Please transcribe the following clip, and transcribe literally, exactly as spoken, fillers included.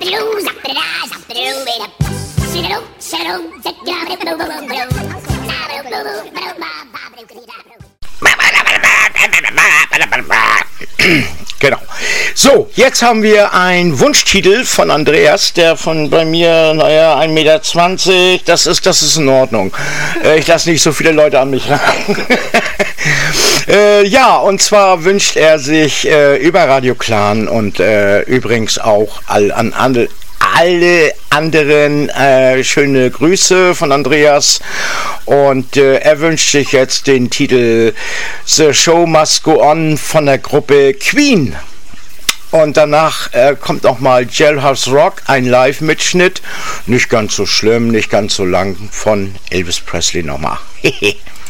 Genau. So, jetzt haben wir einen Wunschtitel von Andreas, der von bei mir, naja, ein Meter zwanzig, das ist, das ist in Ordnung. Äh, ich lasse nicht so viele Leute an mich ran. äh, ja, und zwar wünscht er sich äh, über Radio Clan und äh, übrigens auch all, an alle, alle anderen äh, schöne Grüße von Andreas und äh, er wünscht sich jetzt den Titel The Show Must Go On von der Gruppe Queen. Und danach äh, kommt auch mal Jailhouse Rock, ein Live-Mitschnitt, nicht ganz so schlimm, nicht ganz so lang, von Elvis Presley nochmal. Hehe.